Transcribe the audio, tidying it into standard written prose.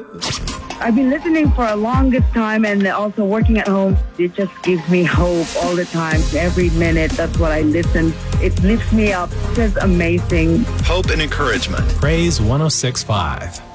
I've been listening for a longest time and also working at home. It just gives me hope all the time. Every minute, that's what I listen. It lifts me up. It's just amazing. Hope and encouragement. Praise 106.5.